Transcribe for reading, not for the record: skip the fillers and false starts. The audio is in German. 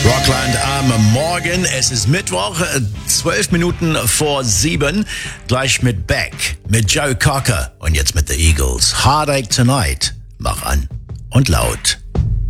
Rockland am Morgen. Es ist Mittwoch, 12 Minuten vor 7. Gleich mit Beck, mit Joe Cocker und jetzt mit The Eagles. Heartache Tonight. Mach an und laut.